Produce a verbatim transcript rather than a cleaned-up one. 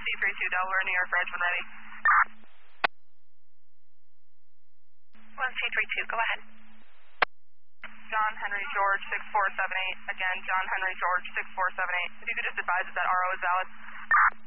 three two Delaware, New York, Reg, when ready. one two three two, go ahead. John Henry George six four seven eight. Again, John Henry George six four seven eight. If you could just advise if that R O is valid.